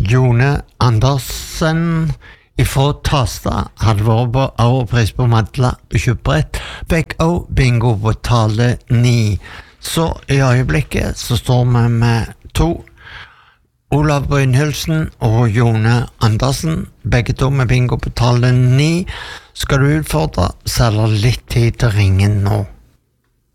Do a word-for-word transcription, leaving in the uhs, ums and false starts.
Jone Andersen ifra Tasta hadde vært på overpris på Madla og kjøpt brett. Fikk også bingo på tale ni. Så i øyeblikket så står vi med to. Olav Brynhildsen og Jone Andersen, begge to med bingo på tale ni. Skal du utfordre, så er det litt tid til ringen nå.